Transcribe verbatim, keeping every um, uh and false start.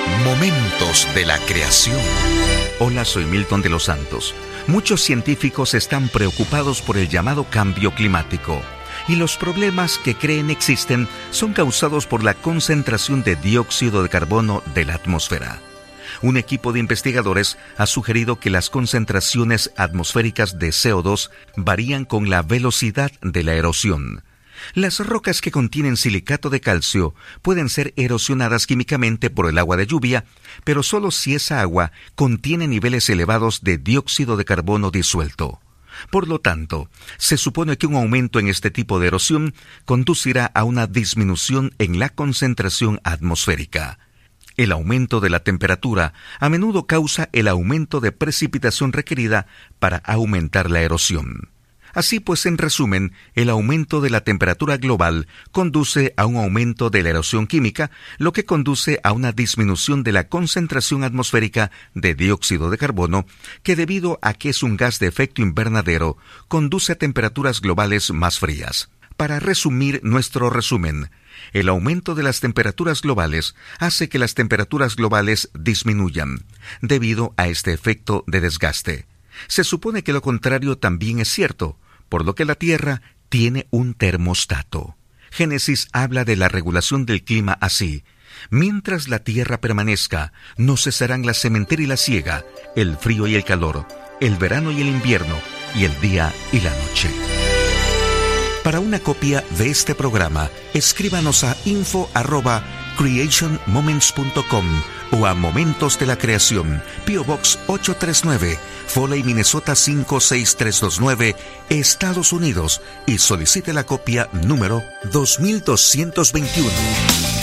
Momentos de la creación. Hola, soy Milton de los Santos. Muchos científicos están preocupados por el llamado cambio climático y los problemas que creen existen son causados por la concentración de dióxido de carbono de la atmósfera. Un equipo de investigadores ha sugerido que las concentraciones atmosféricas de C O dos varían con la velocidad de la erosión. Las rocas que contienen silicato de calcio pueden ser erosionadas químicamente por el agua de lluvia, pero solo si esa agua contiene niveles elevados de dióxido de carbono disuelto. Por lo tanto, se supone que un aumento en este tipo de erosión conducirá a una disminución en la concentración atmosférica. El aumento de la temperatura a menudo causa el aumento de precipitación requerida para aumentar la erosión. Así pues, en resumen, el aumento de la temperatura global conduce a un aumento de la erosión química, lo que conduce a una disminución de la concentración atmosférica de dióxido de carbono, que debido a que es un gas de efecto invernadero, conduce a temperaturas globales más frías. Para resumir nuestro resumen, el aumento de las temperaturas globales hace que las temperaturas globales disminuyan, debido a este efecto de desgaste. Se supone que lo contrario también es cierto, por lo que la Tierra tiene un termostato. Génesis habla de la regulación del clima así: mientras la Tierra permanezca, no cesarán la sementera y la siega, el frío y el calor, el verano y el invierno, y el día y la noche. Para una copia de este programa, escríbanos a info arroba creation moments punto com o a Momentos de la Creación, P O Box ocho tres nueve, Foley, Minnesota cinco seis tres dos nueve, Estados Unidos, y solicite la copia número dos mil doscientos veintiuno.